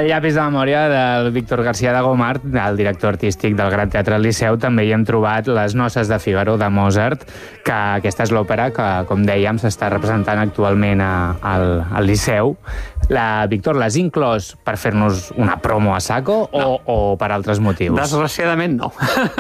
llapis de memòria del Víctor García de Gomart, el director artístic del Gran Teatre Liceu. També hi hem trobat Les noces de Figaro, de Mozart, que aquesta és l'òpera que, com dèiem, s'està representant actualment al Liceu. Víctor, l'has inclòs per fer-nos una promo a saco o per altres motius? Desgraciadament, no.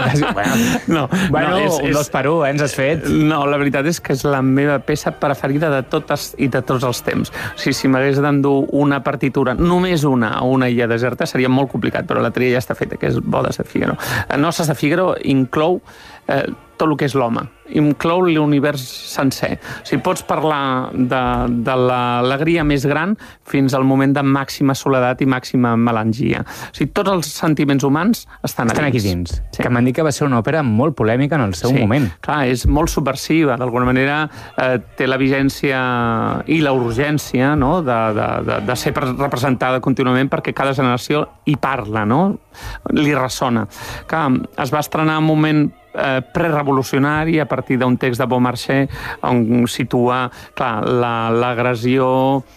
Bueno, un 2 per 1, ens has fet? No, la veritat és que és la meva peça preferida de totes i de tots els temps. O sigui, si m'hagués d'endur una partitura, només una, a una illa deserta, seria molt complicat, però la tria ja està feta, que és Bodes de Figaro. Noces de Figaro inclou tot el que és l'home, inclou l'univers sencer. O sigui, pots parlar de l'alegria més gran fins al moment de màxima soledat i màxima melangia. O sigui, tots els sentiments humans estan aquí dins. Sí. Que m'han dit que va ser una òpera molt polèmica en el seu moment. Clar, és molt subversiva. D'alguna manera té la vigència i la urgència, no?, de ser representada contínuament perquè cada generació hi parla, no?, li ressona. Clar, es va estrenar un moment prerevolucionari a partir d'un text de Beaumarchais on situa, clar, l'agressió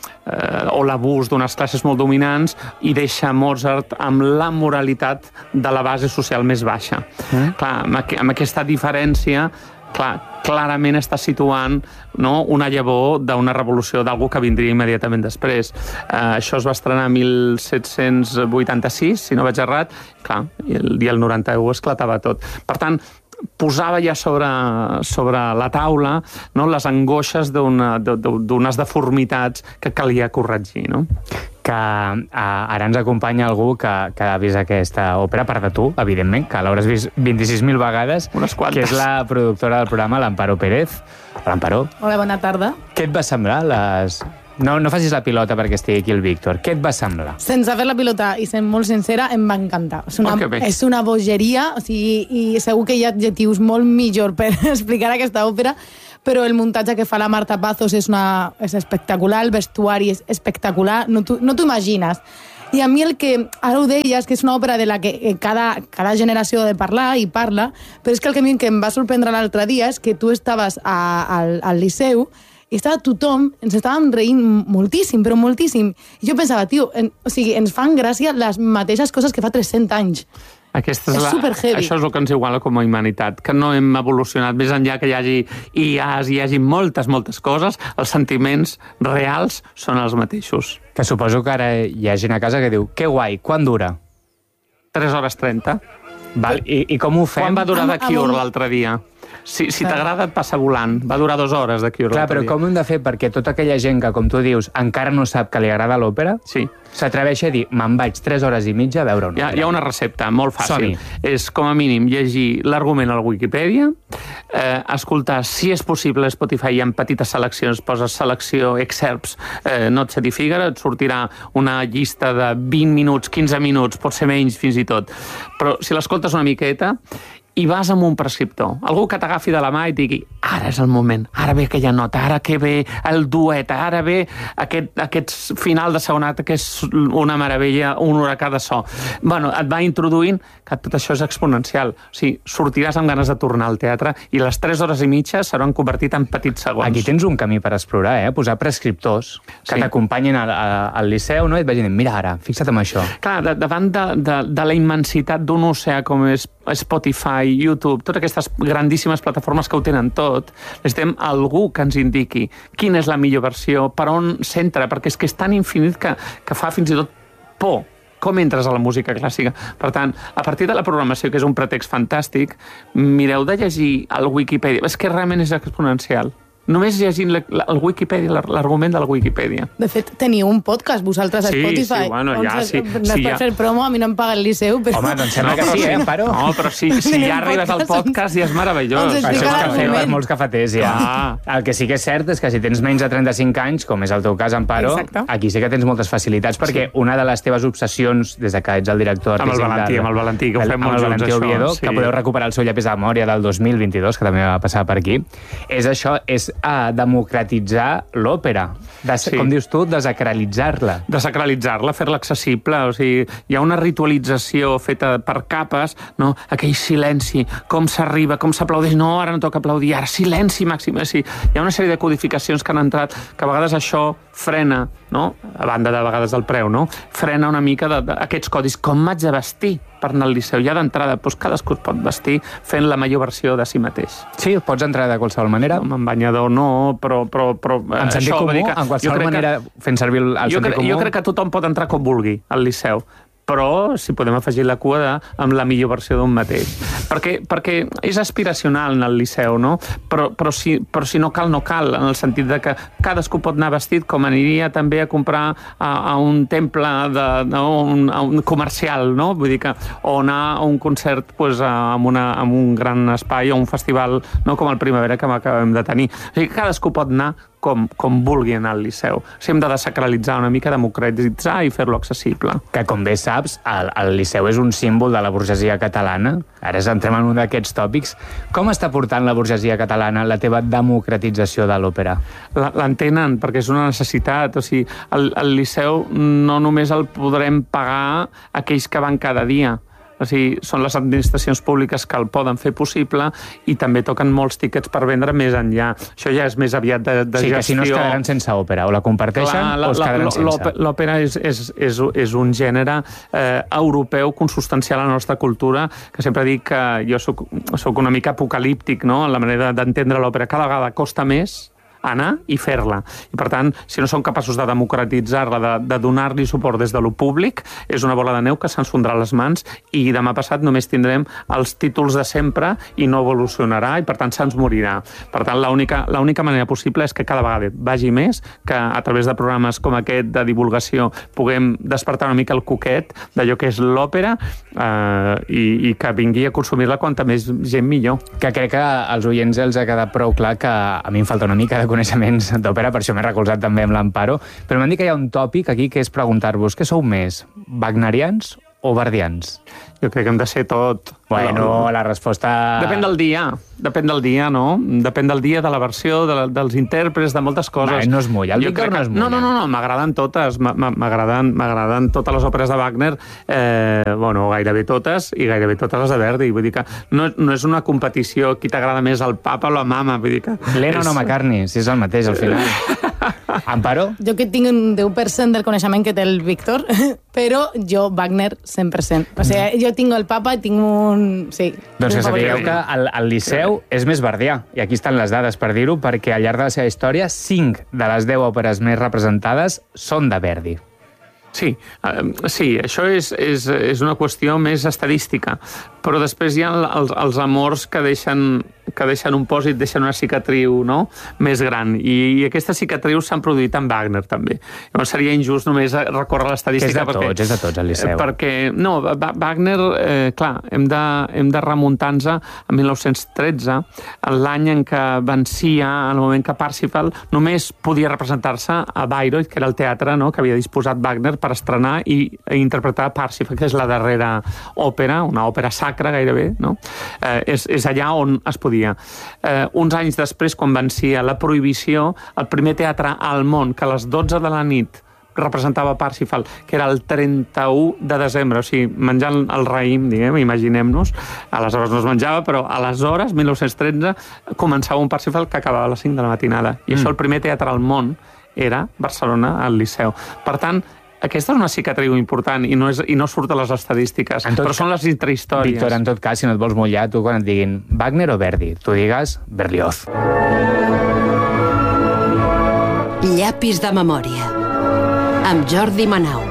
o l'abús d'unes classes molt dominants i deixa Mozart amb la moralitat de la base social més baixa. Clar, amb aquesta diferència, clarament està situant, no, una llavor d'una revolució d'algú que vindria immediatament després. Això es va estrenar a 1786, si no vaig errat, clar, i el 91 esclatava tot. Per tant, posava ja sobre la taula, no, les angoixes d'unes deformitats que calia corregir, no? Que ara ens acompanya algú que ha vist aquesta òpera, a part de tu, evidentment, que l'hauràs vist 26.000 vegades, que és la productora del programa, l'Amparo Pérez. L'Amparo. Hola, bona tarda. Què et va semblar No facis la pilota perquè estigui aquí el Víctor. Què et va semblar? Sense fer la pilota i sent molt sincera, em va encantar. És una bogeria, o sigui, i segur que hi ha adjectius molt millor per explicar aquesta òpera, però el muntatge que fa la Marta Pazos és espectacular, el vestuari és espectacular, no t'ho imagines. I a mi el que, ara ho deies, que és una òpera de la que cada generació ha de parlar i parla, però és que el que em va sorprendre l'altre dia és que tu estaves al Liceu i estava tothom, ens estàvem reint moltíssim, però moltíssim. I jo pensava, tio, o sigui, ens fan gràcia les mateixes coses que fa 300 anys. És superheavy. Això és el que ens iguala com a humanitat, que no hem evolucionat més enllà que hi hagi moltes coses, els sentiments reals són els mateixos. Que suposo que ara hi ha gent a casa que diu, que guai, quan dura? 3 hores 30. Val, i com ho fem? Quan va durar The Cure l'altre dia? Si t'agrada et passa volant. Va durar 2 hores The Cure. Clar, però com ho hem de fer perquè tota aquella gent que, com tu dius, encara no sap que li agrada l'òpera, s'atreveix a dir, me'n vaig 3 hores i mitja a veure una òpera? Hi ha una recepta molt fàcil. És, com a mínim, llegir l'argument al Wikipedia, escoltar, si és possible, a Spotify hi ha petites seleccions, poses selecció, excerpts, Noche di Figaro, et sortirà una llista de 20 minuts, 15 minuts, pot ser menys fins i tot. Però si l'escoltes una miqueta i vas amb un prescriptor, algú que t'agafi de la mà i digui, ara és el moment, ara ve aquella nota, ara que ve el duet, ara ve aquest final de segona acte que és una meravella, un huracà de so. Bueno, et va introduint que tot això és exponencial. O sigui, sortiràs amb ganes de tornar al teatre i les 3 hores i mitja s'hauran convertit en petits segons. Aquí tens un camí per explorar, posar prescriptors que t'acompanyin al Liceu, no? I et vagin dient, mira ara, fixa't en això. Clar, davant de la immensitat d'un oceà com és Spotify, YouTube, totes aquestes grandíssimes plataformes que ho tenen tot, necessitem algú que ens indiqui quina és la millor versió, per on s'entra, perquè és que és tan infinit que fa fins i tot por. Com entres a la música clàssica? Per tant, a partir de la programació, que és un pretext fantàstic, mireu de llegir el Wikipedia. És que realment és exponencial. Només llegint el Wikipedia, l'argument de la Wikipedia. De fet, teniu un podcast, vosaltres, a Spotify. Sí, bueno, ja, sí. No és per fer promo, a mi no em paga el Liceu, però... Home, doncs sembla que sí, Amparo? No, però si ja arribes al podcast ja és meravellós. Això és cafè per molts cafeters, ja. El que sí que és cert és que si tens menys de 35 anys, com és el teu cas, Amparo, aquí sí que tens moltes facilitats, perquè una de les teves obsessions, des que ets el director... Amb el Valentí, que ho fem molt junts, això. Que podeu recuperar el seu llapis de memòria del 2022, que també va passar per aquí. És això, és democratitzar l'òpera. Com dius tu, desacralitzar-la. Desacralitzar-la, fer-la accessible. O sigui, hi ha una ritualització feta per capes, no? Aquell silenci, com s'arriba, com s'aplaudeix, no, ara no toca aplaudir, ara silenci màxim. Sí. Hi ha una sèrie de codificacions que han entrat, que a vegades això frena, no? A banda de vegades del preu, no? Frena una mica aquests codis. Com m'haig de vestir per anar al Liceu? Ja d'entrada, doncs cadascú es pot vestir fent la millor versió de si mateix. Sí, pots entrar de qualsevol manera. Amb banyador no, però en sentit comú, en qualsevol manera, fent servir el sentit comú. Jo crec que tothom pot entrar com vulgui al Liceu, però si podem afegir la cua amb la millor versió d'un mateix. Perquè és aspiracional en el Liceu, no? Però si no cal, no cal, en el sentit de que cadascú pot anar vestit com aniria també a comprar a un temple, a un comercial, no? Vull dir que, o anar a un concert amb un gran espai o un festival, no com el Primavera que acabem de tenir. O sigui, cadascú pot anar com vulgui anar al Liceu. O sigui, hem de desacralitzar una mica, democratitzar i fer-lo accessible. Que, com bé saps, el Liceu és un símbol de la burgesia catalana. Ara entrem en un d'aquests tòpics. Com està portant la burgesia catalana la teva democratització de l'òpera? L'entenen, perquè és una necessitat. O sigui, el Liceu no només el podrem pagar aquells que van cada dia. O sigui, són les administracions públiques que el poden fer possible i també toquen molts tíquets per vendre més enllà. Això ja és més aviat de gestió. Sí, que si no es quedaran sense òpera, o la comparteixen o es quedaran sense. L'òpera és un gènere europeu consubstancial a la nostra cultura, que sempre dic que jo soc una mica apocalíptic, no?, en la manera d'entendre l'òpera. Cada vegada costa més anar i fer-la. I, per tant, si no som capaços de democratitzar-la, de donar-li suport des de lo públic, és una bola de neu que se'ns fondrà a les mans i demà passat només tindrem els títols de sempre i no evolucionarà i, per tant, se'ns morirà. Per tant, l'única manera possible és que cada vegada vagi més, que a través de programes com aquest de divulgació puguem despertar una mica el coquet d'allò que és l'òpera i que vingui a consumir-la quanta més gent millor. Que crec que als oients els ha quedat prou clar que a mi em falta una mica de coneixements d'òpera, per això m'he recolzat també amb l'Amparo, però m'han dit que hi ha un tòpic aquí que és preguntar-vos, què sou més, wagnerians o verdians? Jo crec que hem de ser tot. Bueno, la resposta... Depèn del dia, no? Depèn del dia, de la versió, dels intèrprets, de moltes coses. No es mulla, el Víctor no es mulla. No, m'agraden totes. M'agraden totes les òperes de Wagner, gairebé totes, i gairebé totes les de Verdi. Vull dir que no és una competició qui t'agrada més, el papa o la mama. Vull dir que... Lennon o McCartney, si és el mateix, al final. Amparo? Jo que tinc un 10% del coneixement que té el Víctor, però jo Wagner 100%. O sigui, jo tinc el papa i tinc un... Sí. Doncs que sapigueu que el Liceu és més verdià, i aquí estan les dades per dir-ho, perquè al llarg de la seva història 5 de les 10 òperes més representades són de Verdi. Sí, això és una qüestió més estadística, però després hi ha els amors que deixen un pòsit, deixen una cicatriu, no?, més gran, i aquestes cicatrius s'han produït en Wagner també. Llavors seria injust només recórrer a l'estadística. És de tots, el Liceu. Perquè, no, Wagner, clar, hem de remuntar-nos a 1913, l'any en què vencia, en el moment que Parsifal només podia representar-se a Bayreuth, que era el teatre, no?, que havia disposat Wagner per estrenar i interpretar Parsifal, que és la darrera òpera, una òpera sacra gairebé, no? És allà on es podia. Uns anys després, quan vencia la prohibició, el primer teatre al món que a les 12 de la nit representava Parsifal, que era el 31 de desembre, o sigui, menjant el raïm, diguem, imaginem-nos, aleshores no es menjava, però aleshores, 1913, començava un Parsifal que acabava a les 5 de la matinada. I això, el primer teatre al món, era Barcelona, al Liceu. Per tant, aquesta és una cicatriu important i no surt a les estadístiques, però són les intrahistòries. Víctor, en tot cas, si no et vols mullar, tu quan et diguin Wagner o Verdi, tu digues Berlioz. Llapis de memòria, amb Jordi Manau.